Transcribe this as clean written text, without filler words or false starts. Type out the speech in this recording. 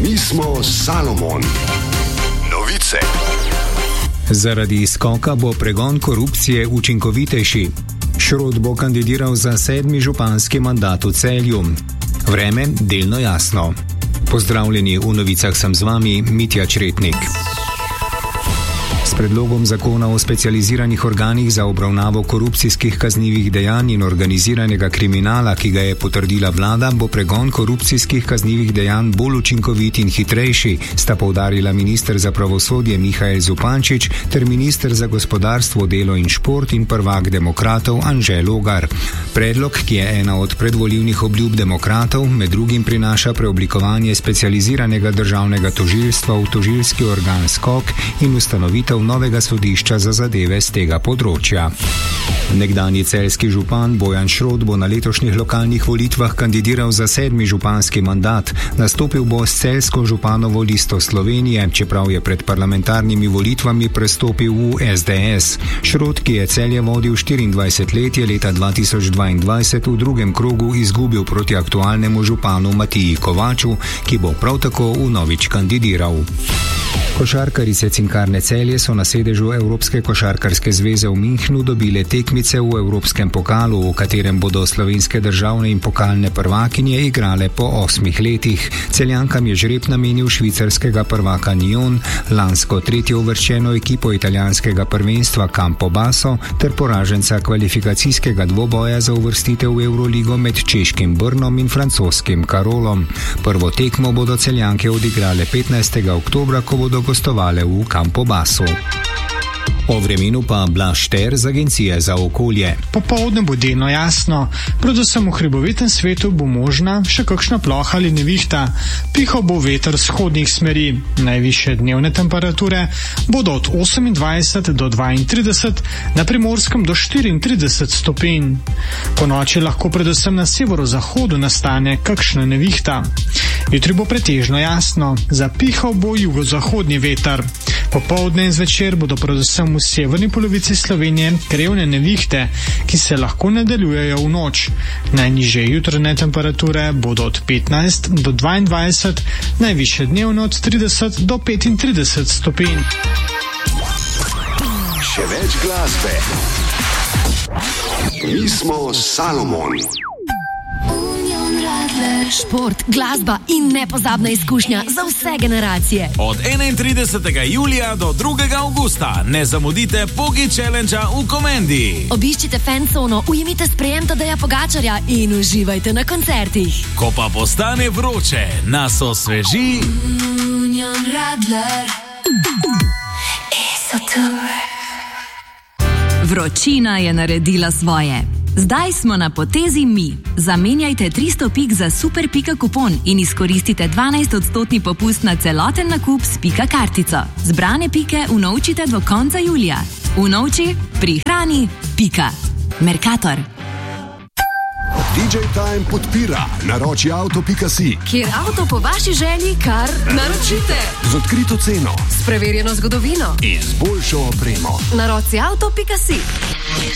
Mi smo Salomon. Novice. Zaradi skoka bo pregon korupcije učinkovitejši. Šrot bo kandidiral za 7. županski mandat v Celju. Vreme delno jasno. Pozdravljeni, v novicah sem z vami, Mitja Čretnik. S predlogom zakona o specializiranih organih za obravnavo korupcijskih kaznivih dejanj in organiziranega kriminala, ki ga je potrdila vlada, bo pregon korupcijskih kaznivih dejanj bolj učinkovit in hitrejši, sta poudarila minister za pravosodje Mihael Zupančič ter minister za gospodarstvo, delo in šport in prvak demokratov Anže Logar. Predlog, ki je ena od predvolilnih obljub demokratov, med drugim prinaša preoblikovanje specializiranega državnega tožilstva v tožilski organ SKOK in ustanovitev novega sodišča za zadeve z tega področja. Nekdanji celjski župan Bojan Šrot bo na letošnjih lokalnih volitvah kandidiral za 7. županski mandat. Nastopil bo s celjsko županovo listo Slovenije, čeprav je pred parlamentarnimi volitvami prestopil v SDS. Šrot, ki je Celje vodil 24 let, je leta 2022 v drugem krogu izgubil proti aktualnemu županu Matiji Kovaču, ki bo prav tako vnovič kandidiral. Košarkarice Cinkarne Celje so na sedežu Evropske košarkarske zveze v Münchnu dobile tekmice v Evropskem pokalu, v katerem bodo slovenske državne in pokalne prvakinje igrale po 8 letih. Celjankam je žreb namenil švicarskega prvaka Nyon, lansko tretjo uvrščeno ekipo italijanskega prvenstva Campobasso ter poraženca kvalifikacijskega dvoboja za uvrstitev v Euroligo med češkim Brnom in francoskim Karolom. Prvo tekmo bodo Celjanke odigrale 15. oktobra, ko bodo gostovale v Campobassu. O vremenu pa Blaž Šter z Agencije za okolje. Popoldne bo delno jasno, predvsem v hribovitem svetu bo možna še kakšna ploha ali nevihta. Pihal bo veter z vzhodnih smeri. Najvišje dnevne temperature bodo od 28 do 32, na Primorskem do 34 stopinj. Po noči lahko predvsem na severozahodu nastane kakšna nevihta. Jutri bo pretežno jasno, zapihal bo jugozahodni veter. Popoldne in zvečer bodo predvsem v severni polovici Slovenije krevne nevihte, ki se lahko nadaljujejo v noč. Najnižje jutranje temperature bodo od 15 do 22, najvišje dnevne od 30 do 35 stopinj. Še več glasbe. Mi smo Salomon. Šport, glasba in nepozabna izkušnja za vse generacije. Od 31. julija do 2. augusta ne zamudite Pogi Challenge v Komendi. Obiščite fancono, ujemite sprejem Tadeja Pogačarja in uživajte na koncertih. Ko pa postane vroče, nas osveži Union Radler. Vročina je naredila svoje. Zdaj smo na potezi mi. Zamenjajte 300 pik za Super Pika kupon in izkoristite 12% popust na celoten nakup s Pika kartico. Zbrane pike unovčite do konca julija. Unovči, prihrani, Pika. Mercator. DJ Time podpira naroči auto.si, Kjer avto po vaši želji kar naročite. z odkrito ceno S preverjeno zgodovino. in z boljšo opremo. Naroci auto.si.